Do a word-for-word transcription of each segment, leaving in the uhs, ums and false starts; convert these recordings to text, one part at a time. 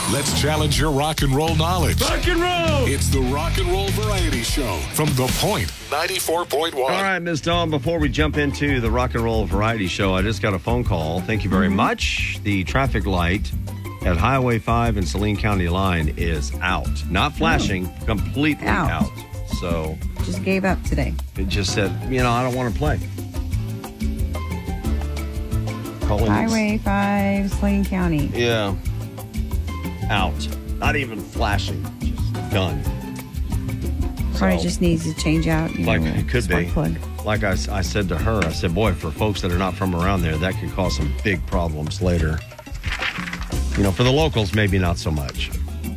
Let's challenge your rock and roll knowledge. Rock and roll! It's the Rock and Roll Variety Show from The Point ninety-four point one. All right, Miz Dawn, before we jump into the Rock and Roll Variety Show, I just got a phone call. Thank you very mm-hmm. much. The traffic light at Highway five and Saline County line is out. Not flashing, oh. completely out. out. So just gave up today. It just said, you know, I don't want to play. Calling Highway this. five, Saline County. Yeah. Out. Not even flashing. Just done. Probably so, just needs to change out. You like know, it could be. Plug. Like I, I said to her, I said, boy, for folks that are not from around there, that could cause some big problems later. You know, for the locals, maybe not so much.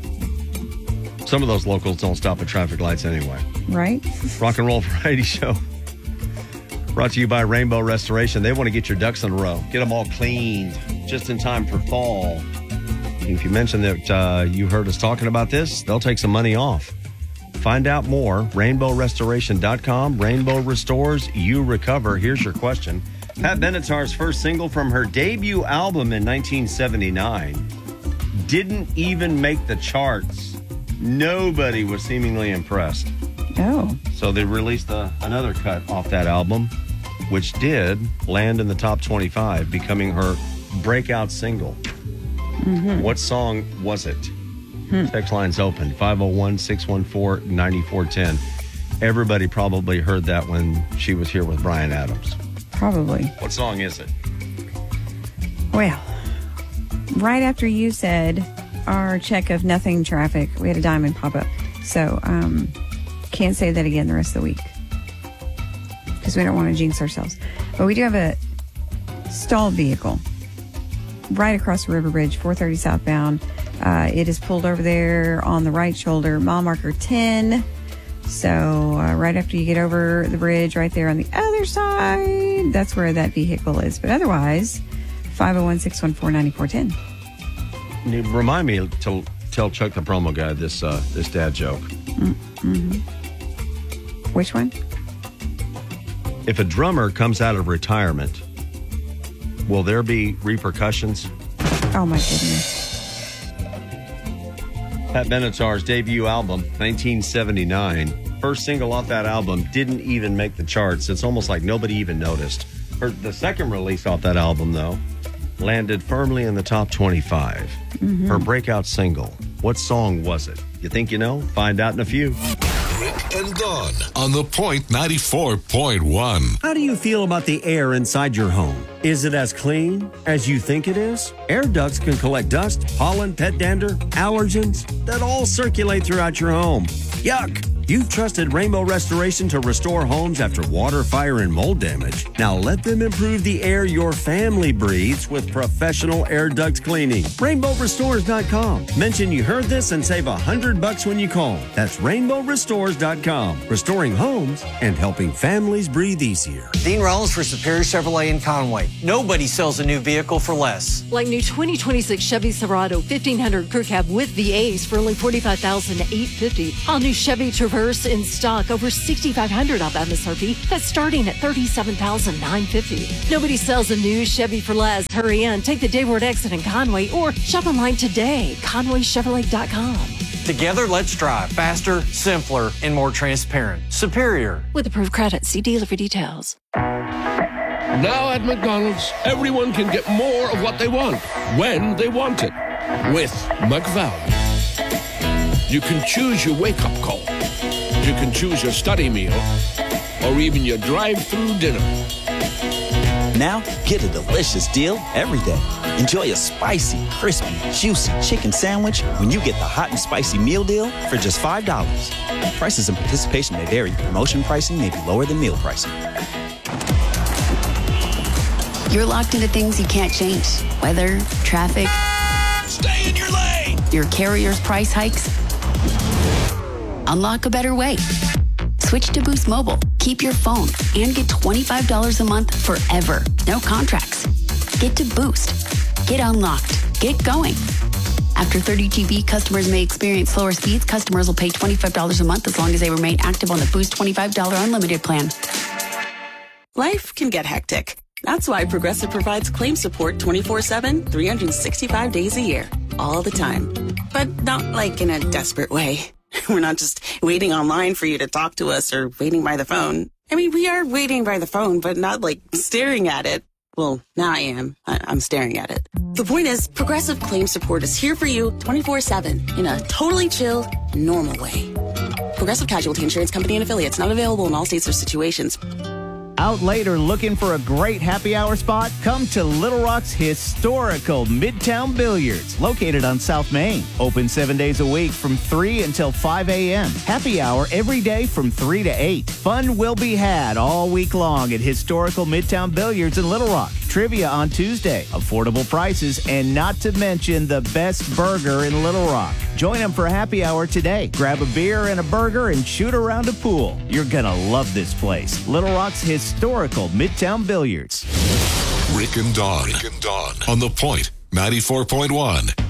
Some of those locals don't stop at traffic lights anyway. Right. Rock and Roll Variety Show. Brought to you by Rainbow Restoration. They want to get your ducks in a row. Get them all cleaned just in time for fall. If you mention that uh, you heard us talking about this, they'll take some money off. Find out more, rainbow restoration dot com. Rainbow restores, you recover. Here's your question. Pat Benatar's first single from her debut album in nineteen seventy-nine didn't even make the charts. Nobody was seemingly impressed. Oh. So they released a, another cut off that album, which did land in the top twenty-five, becoming her breakout single. Mm-hmm. What song was it? Hmm. Text line's open, five oh one, six one four, nine four one oh. Everybody probably heard that when she was here with Bryan Adams. Probably. What song is it? Well, right after you said our check of nothing traffic, we had a diamond pop up. So, um, can't say that again the rest of the week because we don't want to jinx ourselves. But we do have a stalled vehicle right across the river bridge, four thirty southbound. Uh, it is pulled over there on the right shoulder, mile marker ten. So uh, right after you get over the bridge, right there on the other side, that's where that vehicle is. But otherwise, five oh one, six one four, nine four one oh. Remind me to tell Chuck the promo guy this uh, this dad joke. Mm-hmm. Which one? If a drummer comes out of retirement, will there be repercussions? Oh, my goodness. Pat Benatar's debut album, nineteen seventy-nine. First single off that album didn't even make the charts. It's almost like nobody even noticed. Her, the second release off that album, though, landed firmly in the top twenty-five. Mm-hmm. Her breakout single. What song was it? You think you know? Find out in a few. Rick and Dawn on The Point ninety-four point one. How do you feel about the air inside your home? Is it as clean as you think it is? Air ducts can collect dust, pollen, pet dander, allergens that all circulate throughout your home. Yuck! You've trusted Rainbow Restoration to restore homes after water, fire, and mold damage. Now let them improve the air your family breathes with professional air duct cleaning. rainbow restores dot com. Mention you heard this and save a hundred bucks when you call. That's rainbow restores dot com. Restoring homes and helping families breathe easier. Dean Rollins for Superior Chevrolet in Conway. Nobody sells a new vehicle for less. Like new twenty twenty-six Chevy Silverado fifteen hundred Crew Cab with the Ace for only forty-five thousand eight hundred fifty dollars. All new Chevy Traverse in stock, over sixty-five hundred dollars off M S R P. That's starting at thirty-seven thousand nine hundred fifty dollars. Nobody sells a new Chevy for less. Hurry in, take the Dayward exit in Conway or shop online today, conway chevrolet dot com. Together, let's drive faster, simpler, and more transparent. Superior. With approved credit, see dealer for details. Now at McDonald's, everyone can get more of what they want, when they want it, with McValue. You can choose your wake-up call. You can choose your study meal, or even your drive-through dinner. Now, get a delicious deal every day. Enjoy a spicy, crispy, juicy chicken sandwich when you get the hot and spicy meal deal for just five dollars. Prices and participation may vary. Promotion pricing may be lower than meal pricing. You're locked into things you can't change. Weather, traffic. Stay in your lane! Your carrier's price hikes. Unlock a better way. Switch to Boost Mobile. Keep your phone and get twenty-five dollars a month forever. No contracts. Get to Boost. Get unlocked. Get going. After thirty G B, customers may experience slower speeds. Customers will pay twenty-five dollars a month as long as they remain active on the Boost twenty-five dollars unlimited plan. Life can get hectic. That's why Progressive provides claim support twenty-four seven, three hundred sixty-five days a year. all the time. But not like in a desperate way. We're not just waiting online for you to talk to us or waiting by the phone. I mean, we are waiting by the phone, but not like staring at it. Well, now I am. I- I'm staring at it. The point is, Progressive Claim Support is here for you twenty-four seven in a totally chill, normal way. Progressive Casualty Insurance Company and Affiliates, not available in all states or situations. Out late or looking for a great happy hour spot? Come to Little Rock's historical Midtown Billiards, located on South Main. Open seven days a week from three until five a.m. Happy hour every day from three to eight. Fun will be had all week long at historical Midtown Billiards in Little Rock. Trivia on Tuesday, affordable prices, and not to mention the best burger in Little Rock. Join them for happy hour today. Grab a beer and a burger and shoot around a pool. You're going to love this place. Little Rock's historical Midtown Billiards. Rick and Dawn. Rick and Dawn on The Point ninety-four point one.